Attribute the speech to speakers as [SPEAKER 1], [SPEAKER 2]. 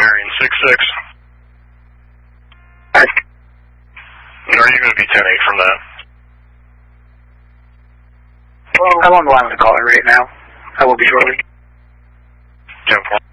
[SPEAKER 1] bearing 66. Are you going to be 10-8 from that?
[SPEAKER 2] Well, I'm on the line with the caller right now. I will be shortly.
[SPEAKER 1] 10-4.